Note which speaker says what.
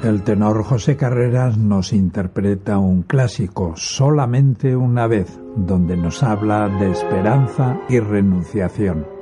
Speaker 1: El tenor José Carreras nos interpreta un clásico, Solamente una vez, donde nos habla de esperanza y renunciación.